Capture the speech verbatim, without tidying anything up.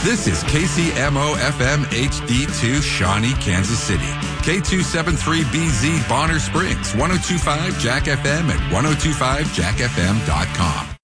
This is K C M O F M H D two, Shawnee, Kansas City. K two seventy-three B Z, Bonner Springs, ten twenty-five Jack F M, and ten twenty-five jack f m dot com.